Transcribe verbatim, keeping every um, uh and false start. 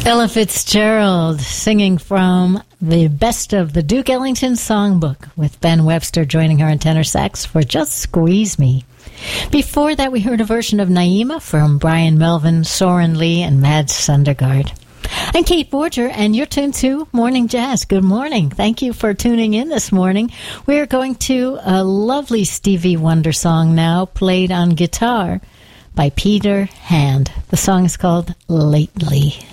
Ella Fitzgerald singing from the best of the Duke Ellington Songbook with Ben Webster joining her in tenor sax for Just Squeeze Me. Before that, we heard a version of Naima from Brian Melvin, Soren Lee, and Mads Sundergaard. I'm Kate Borger, and you're tuned to Morning Jazz. Good morning. Thank you for tuning in this morning. We're going to a lovely Stevie Wonder song now, played on guitar by Peter Hand. The song is called Lately.